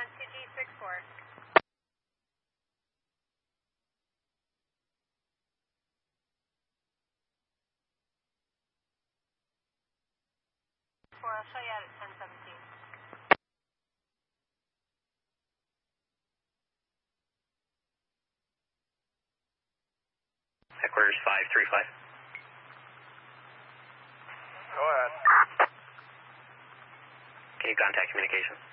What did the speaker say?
on 2G64. 4, I'll show you out at 1017. Headquarters 535. Go ahead. Can you contact communications?